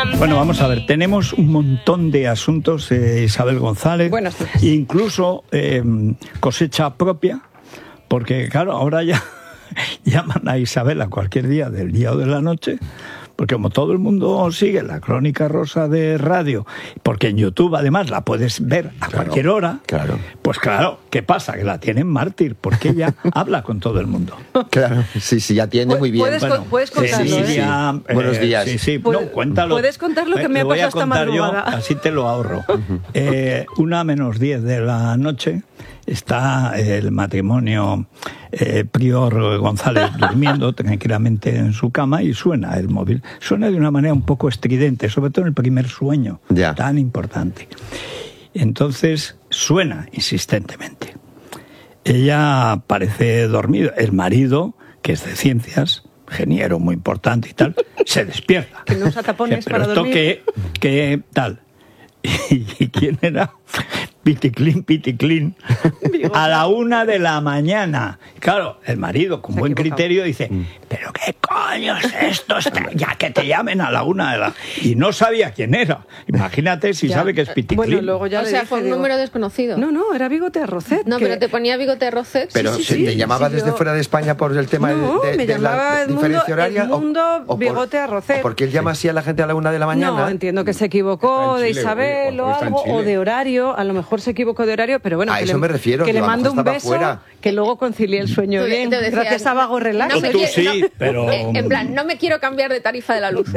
Bueno, vamos a ver, tenemos un montón de asuntos, Isabel González. Buenos días. Incluso cosecha propia, porque claro, ahora ya llaman a Isabel a cualquier día del día o de la noche, porque como todo el mundo sigue la Crónica Rosa de radio, porque en YouTube además la puedes ver a cualquier hora, pues claro, ¿qué pasa? Que la tienen mártir, porque ella habla con todo el mundo. Claro, sí, ya atiende muy bien. Puedes contarlo, Buenos días. Sí, no, cuéntalo. Puedes contar lo que me ha pasado esta madrugada. Yo, así te lo ahorro. 1:50 de la noche está el matrimonio Prior González durmiendo tranquilamente en su cama y suena el móvil. Suena de una manera un poco estridente, sobre todo en el primer sueño, tan importante. Entonces suena insistentemente. Ella parece dormida. El marido, que es de ciencias, ingeniero muy importante y tal, se despierta. Que no usa tapones para dormir. Pero esto que tal. ¿Y quién era? Piticlin, a la 1 de la mañana. Claro, el marido, con buen criterio, dice, ¿pero qué coño es esto? Ya que te llamen a la 1 de la... Y no sabía quién era. Imagínate si sabe que es Piticlin. Bueno, luego ya fue un número desconocido. No, era Bigote Arrocet. No, pero te ponía Bigote Arrocet. Pero ¿te llamaba desde fuera de España por el tema de la diferencia horaria? Edmundo Bigote Arrocet. ¿Por qué él llama así a la gente a la 1 de la mañana? No, entiendo que se equivocó de Isabel o algo, o de horario, a lo mejor se equivocó de horario, pero bueno, a eso me refiero, que le mando un beso, fuera. Que luego concilie el sueño bien, gracias a Vago Relax. Tú sí, pero... En plan, no me quiero cambiar de tarifa de la luz.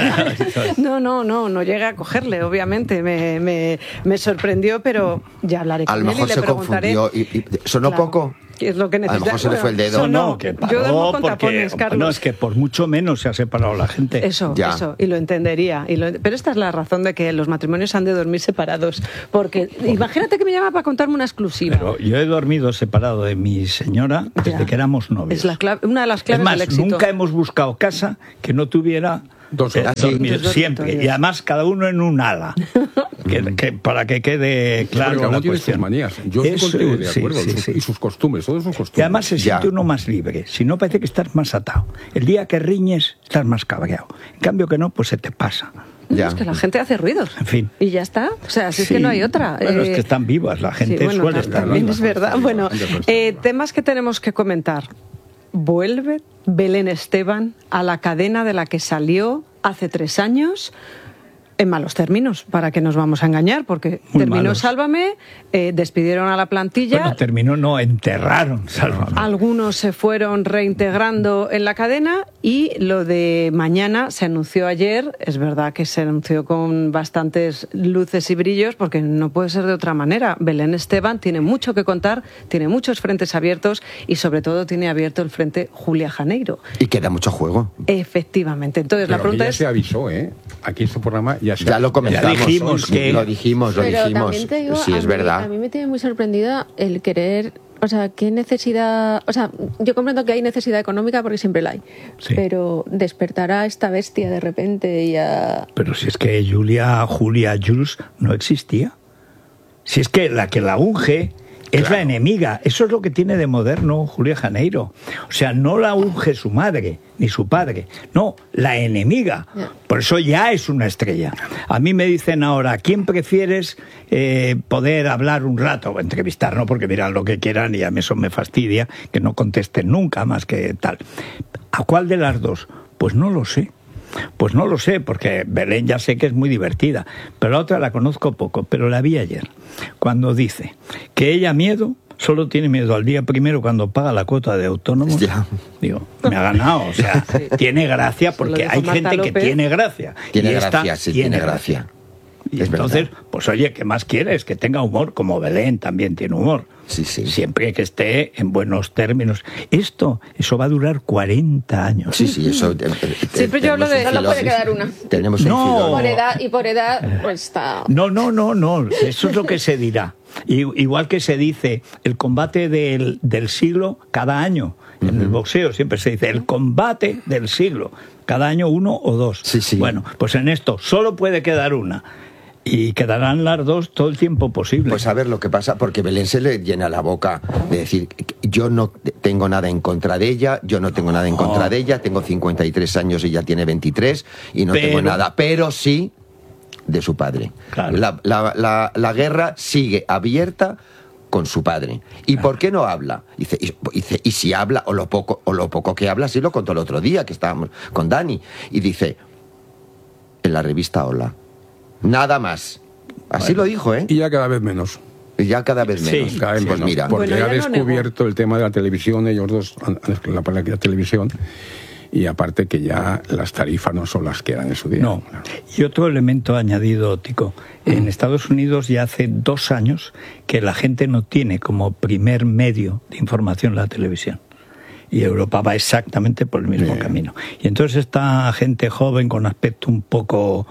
No llegué a cogerle, obviamente, me sorprendió, pero ya hablaré con él y le preguntaré. A lo mejor se confundió y sonó poco. ¿Qué es lo que necesita? A lo mejor se le fue el dedo. No, que paró, yo duermo con tapones, Carlos. No, es que por mucho menos se ha separado la gente. Eso, y lo entendería. Pero esta es la razón de que los matrimonios han de dormir separados. Porque imagínate que me llama para contarme una exclusiva. Pero yo he dormido separado de mi señora desde que éramos novios. Es una de las claves del éxito. Nunca hemos buscado casa que no tuviera... siempre, y además cada uno en un ala, para que quede claro. Cada uno tiene sus manías. Yo estoy contigo de acuerdo, y sus costumbres, todos sus costumbres. Y además se siente uno más libre, si no parece que estás más atado. El día que riñes estás más cabreado, en cambio que no, pues se te pasa. Es que la gente hace ruidos. En fin. Y ya está. O sea, si es que no hay otra. Bueno, es que están vivas, la gente suele estar también viva. Es verdad. Bueno, temas que tenemos que comentar. Vuelve Belén Esteban a la cadena de la que salió hace 3 años, en malos términos, para que nos vamos a engañar, porque muy terminó malos. Sálvame, despidieron a la plantilla. Bueno, terminó, no, enterraron Sálvame. Algunos se fueron reintegrando en la cadena y lo de mañana se anunció ayer. Es verdad que se anunció con bastantes luces y brillos, porque no puede ser de otra manera. Belén Esteban tiene mucho que contar, tiene muchos frentes abiertos y sobre todo tiene abierto el frente Julia Janeiro. Y queda mucho juego. Efectivamente. Entonces pero la pregunta es... se avisó, aquí en este programa ya lo comentamos, ya dijimos que... lo dijimos. También te digo, sí, es verdad. A mí me tiene muy sorprendida el querer, o sea, qué necesidad, o sea, yo comprendo que hay necesidad económica porque siempre la hay, pero despertará esta bestia de repente y a... Pero si es que Julia Jules no existía. Si es que la unge es la enemiga. Eso es lo que tiene de moderno Julia Janeiro. O sea, no la unge su madre ni su padre. No, la enemiga. Por eso ya es una estrella. A mí me dicen ahora, ¿quién prefieres poder hablar un rato o entrevistar? No, porque miran lo que quieran y a mí eso me fastidia, que no contesten nunca más que tal. ¿A cuál de las dos? Pues no lo sé. Pues no lo sé, porque Belén ya sé que es muy divertida, pero la otra la conozco poco, pero la vi ayer, cuando dice que ella solo tiene miedo al día primero cuando paga la cuota de autónomos. Digo, me ha ganado, o sea, tiene gracia porque hay gente que tiene gracia. Tiene gracia. Y entonces, pues oye, ¿qué más quieres? Que tenga humor, como Belén también tiene humor. Sí. Siempre que esté en buenos términos. Eso va a durar 40 años. Sí, eso... Siempre yo hablo de... Solo puede quedar una. Tenemos por edad, pues está... No. Eso es lo que se dirá. Igual que se dice el combate del siglo cada año. En el boxeo siempre se dice el combate del siglo. Cada año 1 o 2. Sí. Bueno, pues en esto solo puede quedar una. Y quedarán las dos todo el tiempo posible. Pues a ver lo que pasa, porque Belén se le llena la boca de decir, yo no tengo nada en contra de ella, yo no tengo nada en contra de ella, tengo 53 años y ella tiene 23 y no tengo nada, pero sí de su padre. Claro. La guerra sigue abierta con su padre. ¿Y por qué no habla? Dice, y si habla, o lo poco que habla, sí lo contó el otro día, que estábamos con Dani, y dice, en la revista Hola. Nada más. Así lo dijo, ¿eh? Y ya cada vez menos. Y ya cada vez menos. Sí, cada vez pues menos. Mira. Porque bueno, ha descubierto el tema de la televisión, ellos dos, la televisión, y aparte que ya las tarifas no son las que eran en su día. No. Y otro elemento añadido, Tico. En Estados Unidos ya hace 2 años que la gente no tiene como primer medio de información la televisión. Y Europa va exactamente por el mismo camino. Y entonces esta gente joven con aspecto un poco,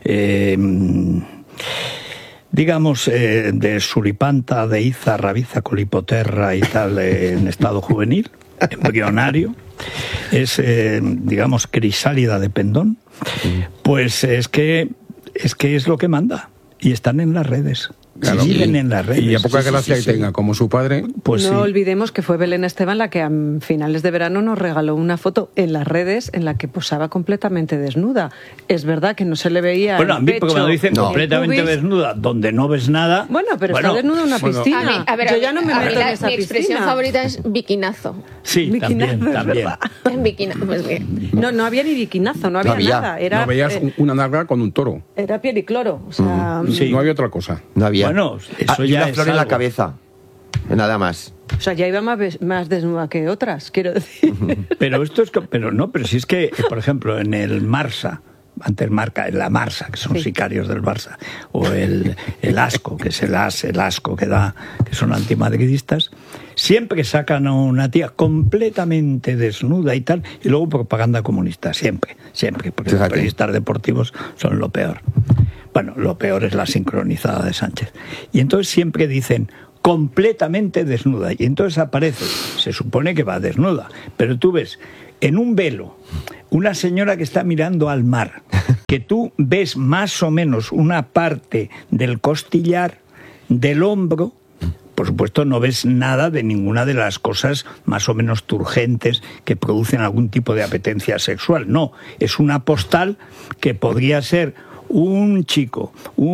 digamos, de suripanta, de iza, rabiza, colipoterra y tal, en estado juvenil, embrionario, es, digamos, crisálida de pendón, pues es que es lo que manda. Y están en las redes. Claro, viven en las redes. Y a poca gracia que tenga como su padre. Pues no olvidemos que fue Belén Esteban la que a finales de verano nos regaló una foto en las redes en la que posaba completamente desnuda. Es verdad que no se le veía bueno, a mí porque cuando dicen completamente pubis, desnuda, donde no ves nada... Bueno, pero está desnuda en una piscina. A ver, yo ya no me meto en esa mi expresión piscina. favorita es bikinazo. Sí, Bikinazo, también. En bikinazo, pues bien. No había ni bikinazo, no había nada. Era, no veías una nalga con un toro. era piel y cloro. O sea, Sí. No había otra cosa. No había. Bueno, eso y ya una es flor en la algo. cabeza. Nada más. o sea, ya iba más desnuda que otras, quiero decir. Pero esto es... Pero si es que, por ejemplo, en el Marsa, antes Marca, en la Marsa, que son sicarios del Barça, o el Asco, que es el asco que da, que son antimadridistas, siempre sacan a una tía completamente desnuda y tal, y luego propaganda comunista, siempre, porque los periodistas deportivos son lo peor. Bueno, lo peor es la sincronizada de Sánchez. Y entonces siempre dicen completamente desnuda, y entonces aparece, se supone que va desnuda, pero tú ves en un velo una señora que está mirando al mar, que tú ves más o menos una parte del costillar, del hombro. Por supuesto, no ves nada de ninguna de las cosas más o menos turgentes que producen algún tipo de apetencia sexual. No, es una postal que podría ser un chico,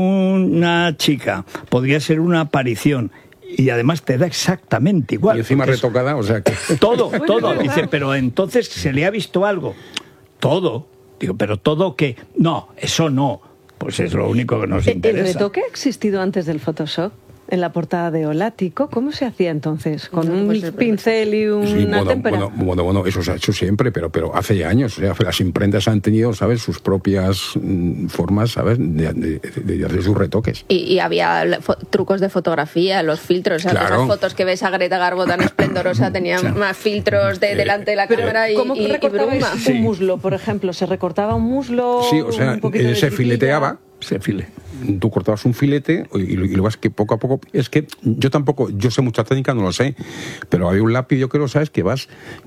una chica, podría ser una aparición. Y además te da exactamente igual. Y encima retocada, o sea que... Todo. Dice, pero entonces se le ha visto algo. Todo. Digo, pero todo que... No, eso no. Pues es lo único que nos interesa. ¿El retoque ha existido antes del Photoshop? En la portada de Hola, Tico, ¿cómo se hacía entonces? ¿Con un pincel y una témpera? Bueno, eso se ha hecho siempre, pero hace ya años. O sea, las imprentas han tenido, ¿sabes?, sus propias formas, ¿sabes?, de hacer sus retoques. Y había trucos de fotografía, los filtros. O sea, claro. Esas fotos que ves a Greta Garbo tan esplendorosa tenían más filtros delante de la cámara y ¿cómo recortabais bruma? un muslo, por ejemplo? ¿Se recortaba un muslo? Sí, o sea, se fileteaba. Tú cortabas un filete y lo vas que poco a poco... Es que yo sé mucha técnica, no lo sé, pero hay un lápiz, yo creo, ¿sabes? Que vas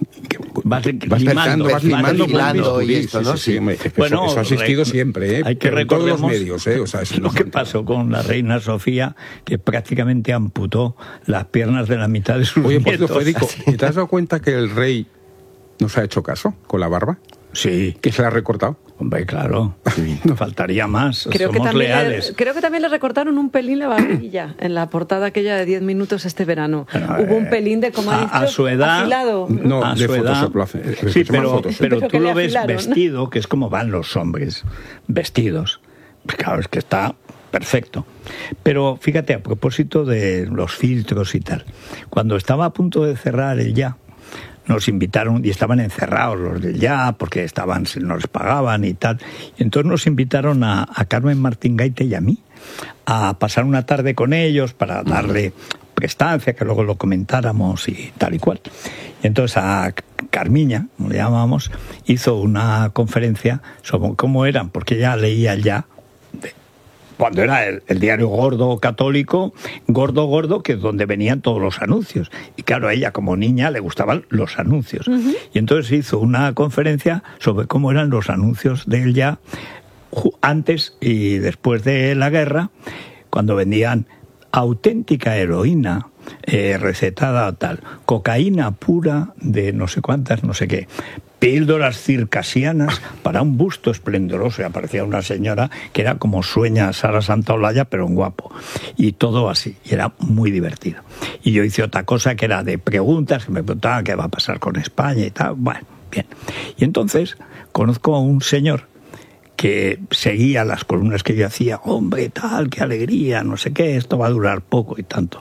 limando y esto, ¿no? Sí. Bueno, eso ha existido siempre, ¿eh? Hay que en todos los recordemos medios, ¿eh? O sea, lo que pasó con la reina Sofía, que prácticamente amputó las piernas de la mitad de sus nietos. Oye, pues Federico, ¿te has dado cuenta que el rey nos ha hecho caso con la barba? Sí. Que se la ha recortado. Hombre, claro, no faltaría más. Creo Somos que leales. creo que también le recortaron un pelín la barbilla en la portada aquella de 10 minutos este verano. Hubo un pelín de, como ha dicho, a su edad, afilado. No, a de su edad. Photoshop lo hace. Sí, pero Pero tú que lo le ves afilaron, vestido, que es como van los hombres, vestidos. Claro, es que está perfecto. Pero fíjate, a propósito de los filtros y tal, cuando estaba a punto de cerrar el Ya, nos invitaron, y estaban encerrados los del Ya, porque no les pagaban y tal, y entonces nos invitaron a Carmen Martín Gaite y a mí a pasar una tarde con ellos para darle prestancia, que luego lo comentáramos y tal y cual. Y entonces a Carmiña, como le llamamos, hizo una conferencia sobre cómo eran, porque ella leía el Ya, cuando era el diario gordo católico, gordo, que es donde venían todos los anuncios. Y claro, a ella como niña le gustaban los anuncios. Y entonces hizo una conferencia sobre cómo eran los anuncios de él Ya, antes y después de la guerra, cuando vendían auténtica heroína recetada tal, cocaína pura de no sé cuántas, no sé qué, píldoras circasianas para un busto esplendoroso, y aparecía una señora que era como sueña Sara Santaolalla, pero un guapo, y todo así, y era muy divertido. Y yo hice otra cosa que era de preguntas, que me preguntaban qué va a pasar con España y tal, bueno, bien. Y entonces conozco a un señor que seguía las columnas que yo hacía, hombre, tal, qué alegría, no sé qué, esto va a durar poco y tanto.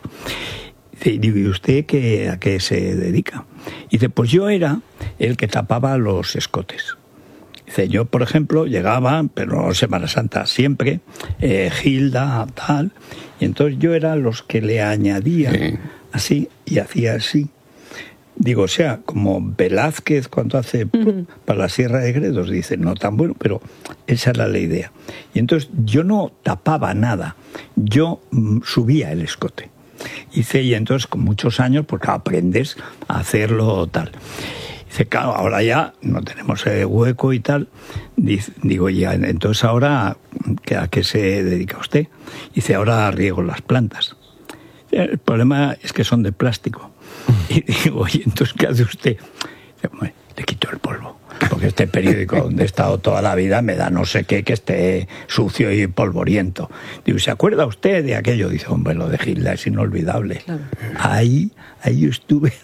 Y digo, ¿y usted a qué se dedica? Y dice, pues yo era el que tapaba los escotes. Dice, yo, por ejemplo, llegaba, pero no Semana Santa, siempre, Gilda, tal, y entonces yo era los que le añadía así, y hacía así. Digo, o sea, como Velázquez cuando hace para la Sierra de Gredos, dice, no tan bueno, pero esa era la idea. Y entonces yo no tapaba nada, yo subía el escote. Hice, y entonces con muchos años, porque aprendes a hacerlo tal. Dice, claro, ahora ya no tenemos hueco y tal. Digo, ya, entonces ahora, ¿a qué se dedica usted? Dice, ahora riego las plantas. El problema es que son de plástico. Y digo, oye, entonces, ¿qué hace usted? Dice, bueno, le quito el polvo, porque este periódico donde he estado toda la vida me da no sé qué, que esté sucio y polvoriento. Digo, ¿se acuerda usted de aquello? Dice, hombre, lo de Gilda es inolvidable. Claro. Ahí estuve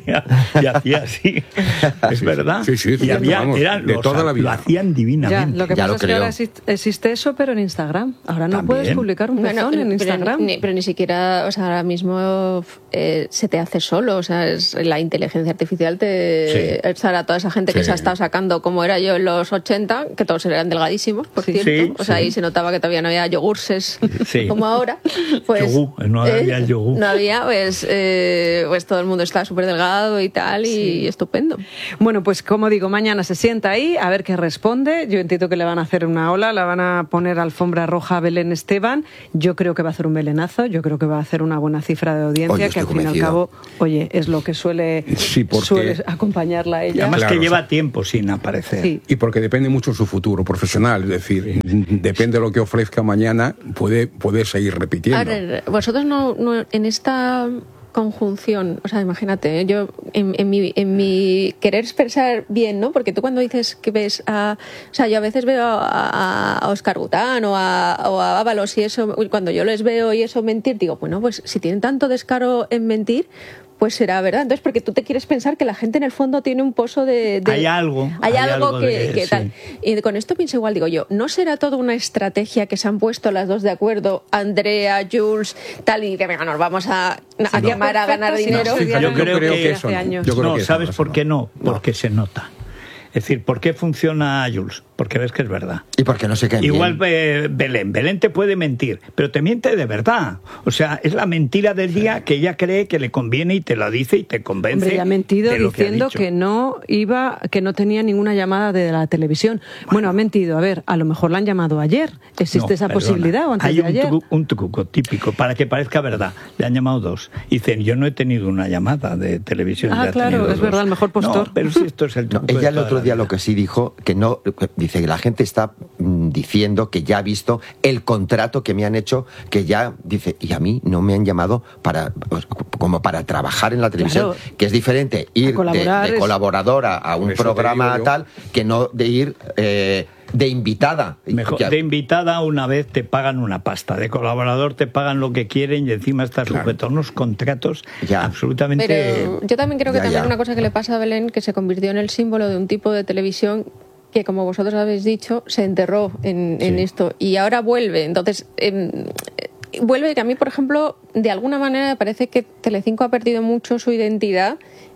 y hacía así. Es verdad. Sí, y había, eran de toda la vida. Lo hacían divinamente. Ya, lo que pasa es que ahora existe eso, pero en Instagram. Ahora no puedes publicar un pezón en Instagram. Pero ni siquiera, o sea, ahora mismo se te hace solo. O sea, la inteligencia artificial a toda esa gente que se ha estado sacando, como era yo en los 80, que todos eran delgadísimos, por cierto. O sea, ahí se notaba que todavía no había yogurses como ahora. Pues, no había yogur. No había, pues todo el mundo está súper delgado y tal, y estupendo. Bueno, pues como digo, mañana se sienta ahí a ver qué responde. Yo entiendo que le van a hacer una ola, la van a poner alfombra roja a Belén Esteban. Yo creo que va a hacer un belenazo, yo creo que va a hacer una buena cifra de audiencia, que al fin y al cabo, oye, es lo que suele acompañarla a ella. Además que lleva tiempo sin aparecer. Sí. Y porque depende mucho de su futuro profesional, es decir, depende de lo que ofrezca mañana, puede seguir repitiendo. Ahora, vosotros no en esta conjunción, o sea, imagínate, yo en mi querer expresar bien, ¿no? Porque tú cuando dices que ves o sea, yo a veces veo a Óscar Gután o a Ábalos y eso, cuando yo les veo y eso mentir, digo, bueno, pues si tienen tanto descaro en mentir, pues será verdad. Entonces, porque tú te quieres pensar que la gente en el fondo tiene un pozo de hay algo que tal. Y con esto pienso igual, digo yo, ¿no será toda una estrategia que se han puesto las dos de acuerdo, Andrea, Jules, tal, y que venga, nos vamos a llamar a ganar dinero? Yo creo que eso no. No, ¿sabes por qué no? Porque se nota. Es decir, ¿por qué funciona Jules? Porque ves que es verdad. Y porque no se caen igual bien. Belén te puede mentir, pero te miente de verdad. O sea, es la mentira del día que ella cree que le conviene y te la dice y te convence. Hombre, ella ha mentido diciendo que no tenía ninguna llamada de la televisión. Bueno, ha mentido. A ver, a lo mejor la han llamado ayer. ¿Existe esa posibilidad o antes de ayer? Hay un truco típico para que parezca verdad. Le han llamado dos. Y dicen, yo no he tenido una llamada de televisión. Claro, es verdad, el mejor postor. No, pero sí, esto es el truco. Ella el otro día lo que sí dijo, dice que la gente está diciendo que ya ha visto el contrato que me han hecho, que ya, dice, y a mí no me han llamado como para trabajar en la televisión, claro, que es diferente ir de colaboradora a un programa tal, que no de ir de invitada. Mejor, de invitada una vez te pagan una pasta, de colaborador te pagan lo que quieren y encima estás sujeto a unos contratos absolutamente... Pero yo también creo que también una cosa que le pasa a Belén, que se convirtió en el símbolo de un tipo de televisión que, como vosotros habéis dicho, se enterró en esto y ahora vuelve. Entonces, vuelve que a mí, por ejemplo, de alguna manera me parece que Telecinco ha perdido mucho su identidad.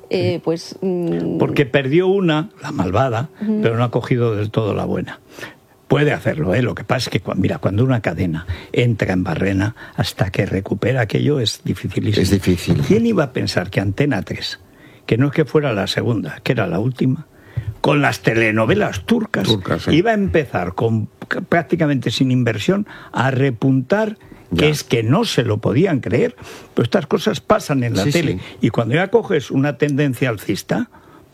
Porque perdió una, la malvada, pero no ha cogido del todo la buena. Puede hacerlo, lo que pasa es que cuando una cadena entra en barrena, hasta que recupera aquello es dificilísimo. Es difícil. ¿Quién iba a pensar que Antena 3, que no es que fuera la segunda, que era la última, con las telenovelas turcas iba a empezar prácticamente sin inversión a repuntar? Que es que no se lo podían creer, pero estas cosas pasan en la tele. Y cuando ya coges una tendencia alcista,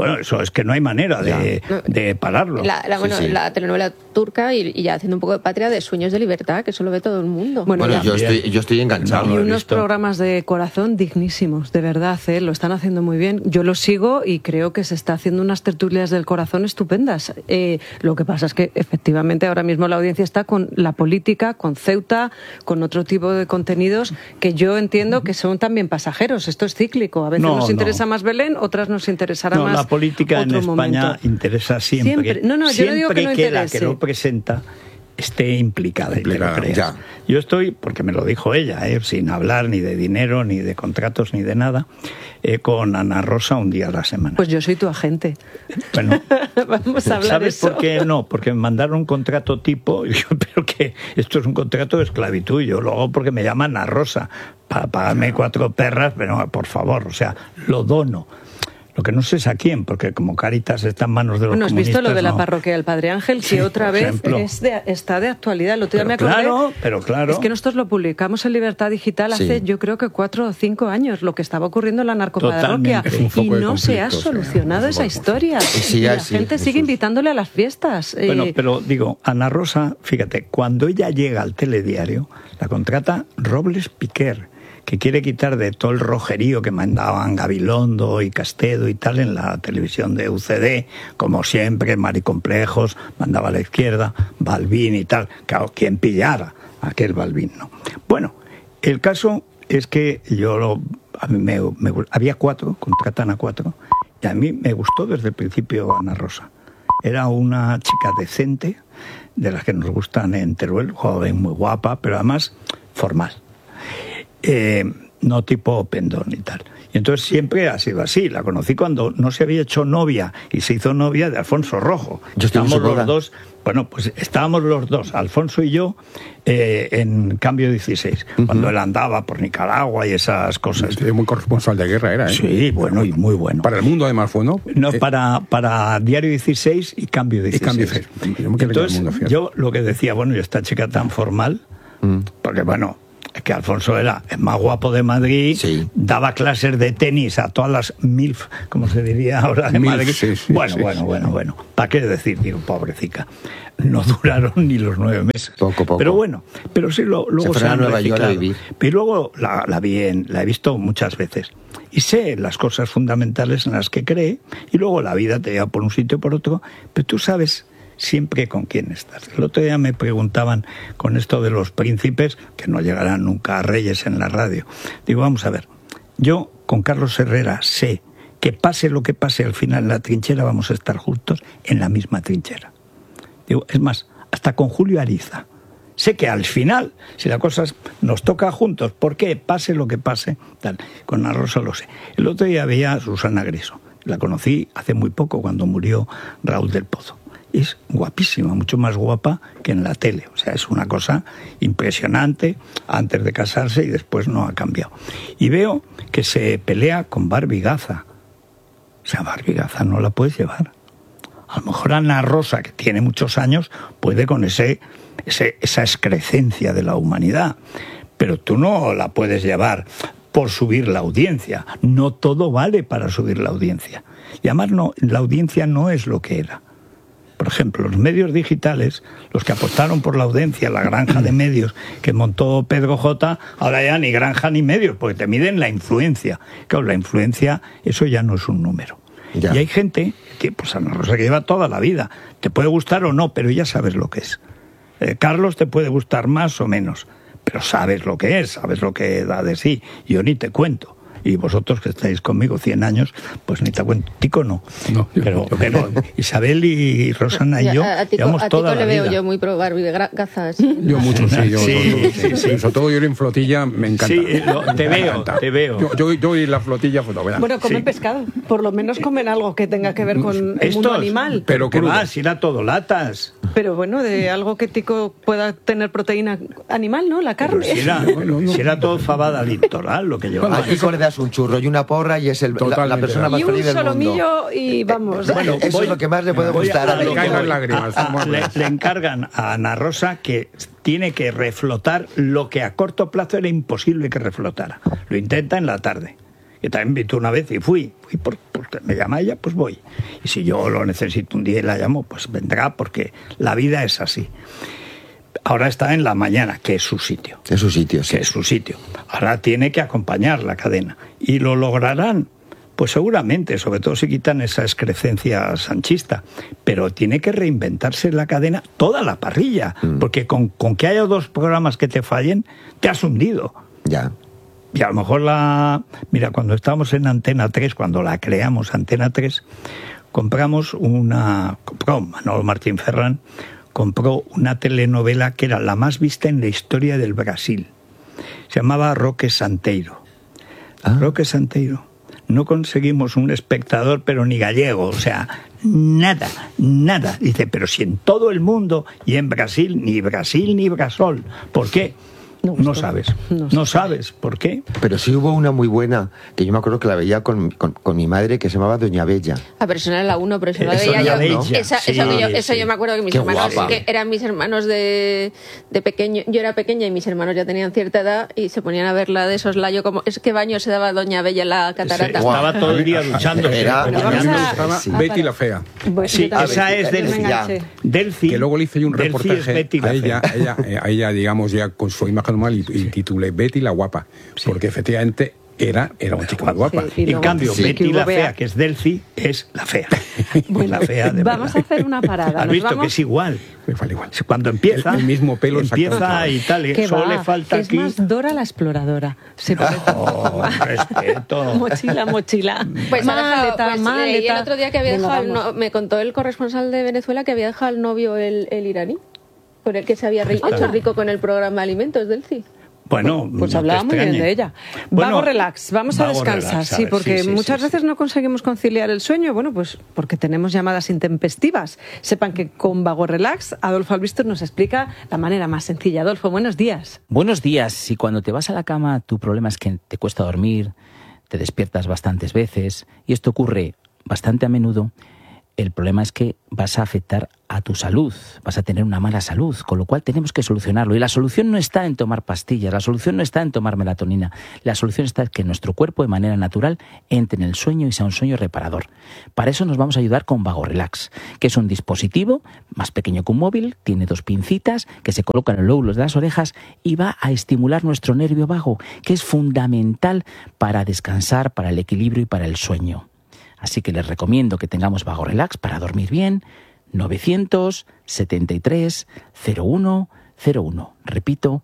Bueno, eso es que no hay manera de pararlo. La telenovela turca y ya haciendo un poco de patria de Sueños de Libertad, que eso lo ve todo el mundo. Bueno, yo estoy enganchado. Y unos programas de corazón dignísimos, de verdad, lo están haciendo muy bien. Yo los sigo y creo que se está haciendo unas tertulias del corazón estupendas. Lo que pasa es que efectivamente ahora mismo la audiencia está con la política, con Ceuta, con otro tipo de contenidos que yo entiendo que son también pasajeros. Esto es cíclico. A veces nos interesa más Belén, otras nos interesará más la política en España interesa siempre. No, yo no digo que no interese. La que lo presenta esté implicada y te lo creas. Ya. Yo estoy, porque me lo dijo ella, sin hablar ni de dinero, ni de contratos, ni de nada, con Ana Rosa un día a la semana. Pues yo soy tu agente. Bueno, vamos a hablar ¿sabes eso? por qué no? Porque me mandaron un contrato tipo, y yo, pero que esto es un contrato de esclavitud, yo lo hago porque me llaman Ana Rosa, para pagarme 4 perras, pero por favor, o sea, lo dono. Lo que no sé es a quién, porque como Cáritas está en manos de los comunistas... ¿Has visto lo de la parroquia del Padre Ángel? Que sí, otra vez está de actualidad. El otro día me acordé... Pero claro... Es que nosotros lo publicamos en Libertad Digital hace, yo creo que 4 o 5 años, lo que estaba ocurriendo en la narcoparroquia. Y no se ha solucionado esa historia. Y la gente sigue invitándole a las fiestas. Bueno, pero digo, Ana Rosa, fíjate, cuando ella llega al telediario, la contrata Robles Piquer, que quiere quitar de todo el rojerío que mandaban Gabilondo y Castedo y tal en la televisión de UCD, como siempre, Maricomplejos, mandaba a la izquierda, Balbín y tal. Claro, ¿quién pillara a aquel Balbín? No. Bueno, el caso es que a mí había 4, contratan a 4, y a mí me gustó desde el principio Ana Rosa. Era una chica decente, de las que nos gustan en Teruel, joven, muy guapa, pero además formal. No tipo pendón y tal. Y entonces siempre ha sido así. La conocí cuando no se había hecho novia y se hizo novia de Alfonso Rojo. Estábamos los dos, estábamos los dos, Alfonso y yo, en Cambio 16, cuando él andaba por Nicaragua y esas cosas. Muy corresponsal de guerra era, ¿eh? Sí, bueno, y muy bueno. Para El Mundo además fue, ¿no? No, para Diario 16 y Cambio 16. Entonces, yo lo que decía, y esta chica tan formal, porque es que Alfonso era el más guapo de Madrid, daba clases de tenis a todas las MILF, como se diría ahora, de Madrid. Bueno. ¿Para qué decir? Digo, pobrecita. No duraron ni los 9 meses. Poco. Pero sí, luego se han Nueva York a vivir. Y luego la he visto muchas veces. Y sé las cosas fundamentales en las que cree, y luego la vida te lleva por un sitio y por otro, pero tú sabes siempre con quién estás. El otro día me preguntaban con esto de los príncipes, que no llegarán nunca a reyes en la radio. Digo, vamos a ver, yo con Carlos Herrera sé que pase lo que pase, al final en la trinchera vamos a estar juntos en la misma trinchera. Digo, es más, hasta con Julio Ariza. Sé que al final, si la cosa nos toca juntos, ¿por qué? Pase lo que pase, tal. Con Ana Rosa lo sé. El otro día veía a Susana Griso. La conocí hace muy poco, cuando murió Raúl del Pozo. Es guapísima, mucho más guapa que en la tele. O sea, es una cosa impresionante antes de casarse y después no ha cambiado. Y veo que se pelea con Barbie Gaza. O sea, Barbie Gaza no la puedes llevar. A lo mejor Ana Rosa, que tiene muchos años, puede con esa excrecencia de la humanidad. Pero tú no la puedes llevar por subir la audiencia. No todo vale para subir la audiencia. Y además la audiencia no es lo que era. Por ejemplo, los medios digitales, los que apostaron por la audiencia, la granja de medios que montó Pedro J, ahora ya ni granja ni medios, porque te miden la influencia. Claro, la influencia, eso ya no es un número. Ya. Y hay gente que, Ana Rosa, que lleva toda la vida. Te puede gustar o no, pero ya sabes lo que es. Carlos te puede gustar más o menos, pero sabes lo que es, sabes lo que da de sí. Yo ni te cuento. Y vosotros que estáis conmigo 100 años, pues ni te cuento. Tico no. Pero Isabel y Rosana y yo llevamos toda la vida. A Tico le veo yo muy pro Barbie de gazas. Yo mucho, sí. Sobre todo yo ir en flotilla, me encanta. Sí, te veo. Yo ir en la flotilla, fotografía. Bueno, comen pescado. Por lo menos comen algo que tenga que ver con el mundo animal. Pero ¿qué más? Ir a todo latas. Pero bueno, de algo que Tico pueda tener proteína animal, ¿no? La carne. Si era todo fabada litoral lo que llevaba. A Tico le das un churro y una porra y es la persona más feliz del mundo. Y un solomillo y vamos. Bueno, eso es lo que más le puede gustar a Tico. Caen las lágrimas. Le encargan a Ana Rosa que tiene que reflotar lo que a corto plazo era imposible que reflotara. Lo intenta en la tarde. Que también invitó una vez y fui usted me llama a ella, pues voy. Y si yo lo necesito un día y la llamo, pues vendrá, porque la vida es así. Ahora está en La Mañana, que es su sitio. Es su sitio, sí. Que es su sitio. Ahora tiene que acompañar la cadena. ¿Y lo lograrán? Pues seguramente, sobre todo si quitan esa excrecencia sanchista. Pero tiene que reinventarse la cadena, toda la parrilla. Porque con que haya 2 programas que te fallen, te has hundido. Ya. Y a lo mejor Mira, cuando estábamos en Antena 3, cuando la creamos, Antena 3, compró Manolo Martín Ferrán, compró una telenovela que era la más vista en la historia del Brasil. Se llamaba Roque Santeiro. Roque Santeiro. No conseguimos un espectador, pero ni gallego, o sea, nada. Dice, pero si en todo el mundo y en Brasil ni Brasol. ¿Por qué? No sabes. No sabes por qué. Pero sí hubo una muy buena, que yo me acuerdo que la veía con mi madre, que se llamaba Doña Bella. Pero eso no era la 1, pero eso la veía yo. Eso yo me acuerdo que mis hermanos, que eran mis hermanos de pequeño. Yo era pequeña y mis hermanos ya tenían cierta edad y se ponían a verla de soslayo, como es que baño se daba Doña Bella en la catarata. Estaba todo el día luchando. Betty la Fea. Sí, esa es Delphi. Que luego le hice yo un reportaje a ella, digamos, ya con su imagen normal y titulé Betty la guapa, porque efectivamente era una chica muy guapa. En cambio, Betty la fea, que es Delphi, es la fea. La fea de vamos a hacer una parada. ¿Has visto que es igual? Igual. Cuando empieza, el mismo pelo, empieza y tal, solo le falta es aquí. Es más Dora la exploradora. Respeto. Mochila. Pues maleta. Y el otro día que había dejado, me contó el corresponsal de Venezuela que había dejado al novio el iraní, por el que se había hecho rico con el programa Alimentos del CI. Bueno, pues hablaba muy bien de ella. Vago relax, vamos a descansar, sí, porque muchas veces no conseguimos conciliar el sueño, bueno, pues porque tenemos llamadas intempestivas. Sepan que con Vago Relax, Adolfo Albistor nos explica la manera más sencilla. Adolfo, buenos días. Buenos días. Si cuando te vas a la cama tu problema es que te cuesta dormir, te despiertas bastantes veces, y esto ocurre bastante a menudo, el problema es que vas a afectar a tu salud, vas a tener una mala salud, con lo cual tenemos que solucionarlo. Y la solución no está en tomar pastillas, la solución no está en tomar melatonina, la solución está en que nuestro cuerpo de manera natural entre en el sueño y sea un sueño reparador. Para eso nos vamos a ayudar con Vago Relax, que es un dispositivo más pequeño que un móvil, tiene 2 pincitas que se colocan en los lóbulos de las orejas y va a estimular nuestro nervio vago, que es fundamental para descansar, para el equilibrio y para el sueño. Así que les recomiendo que tengamos Vago Relax para dormir bien. 973 01 01. Repito,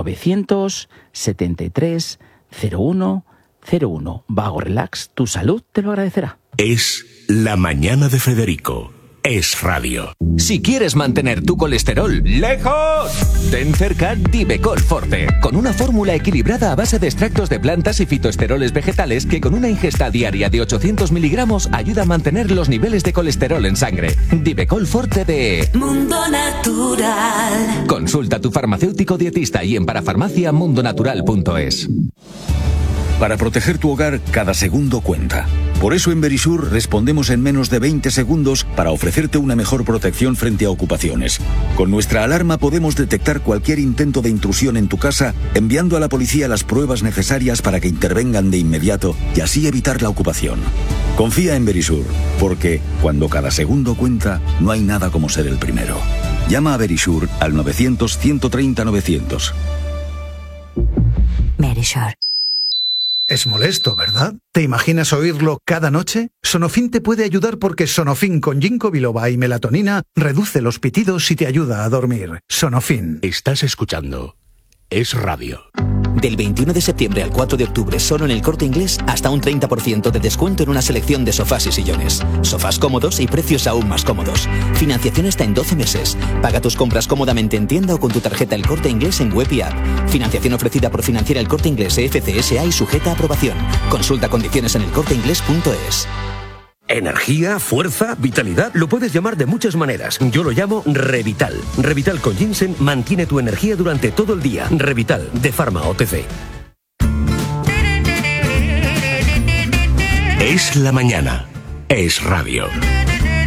973 01 01. Vago Relax, tu salud te lo agradecerá. Es La Mañana de Federico. Es radio. Si quieres mantener tu colesterol lejos, ten cerca Divecol Forte, con una fórmula equilibrada a base de extractos de plantas y fitoesteroles vegetales que con una ingesta diaria de 800 miligramos ayuda a mantener los niveles de colesterol en sangre. Divecol Forte de Mundo Natural. Consulta a tu farmacéutico dietista y en parafarmaciamundonatural.es. Para proteger tu hogar, cada segundo cuenta. Por eso en Verisur respondemos en menos de 20 segundos para ofrecerte una mejor protección frente a ocupaciones. Con nuestra alarma podemos detectar cualquier intento de intrusión en tu casa, enviando a la policía las pruebas necesarias para que intervengan de inmediato y así evitar la ocupación. Confía en Verisur, porque cuando cada segundo cuenta, no hay nada como ser el primero. Llama a Verisur al 900-130-900. Verisur. Es molesto, ¿verdad? ¿Te imaginas oírlo cada noche? Sonofin te puede ayudar porque Sonofin con ginkgo biloba y melatonina reduce los pitidos y te ayuda a dormir. Sonofin. Estás escuchando Es Radio. Del 21 de septiembre al 4 de octubre, solo en El Corte Inglés, hasta un 30% de descuento en una selección de sofás y sillones. Sofás cómodos y precios aún más cómodos. Financiación hasta en 12 meses. Paga tus compras cómodamente en tienda o con tu tarjeta El Corte Inglés en web y app. Financiación ofrecida por Financiera El Corte Inglés FCSA y sujeta a aprobación. Consulta condiciones en elcorteinglés.es. Energía, fuerza, vitalidad, lo puedes llamar de muchas maneras. Yo lo llamo Revital. Revital con ginseng mantiene tu energía durante todo el día. Revital, de Pharma OTC. Es la mañana. Es radio.